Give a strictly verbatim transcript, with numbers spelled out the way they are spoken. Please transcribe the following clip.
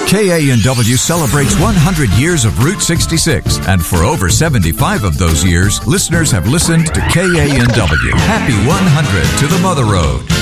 K A N W celebrates one hundred years of Route sixty-six, and for over seventy-five of those years, listeners have listened to K A N W. Happy one hundred to the Mother Road.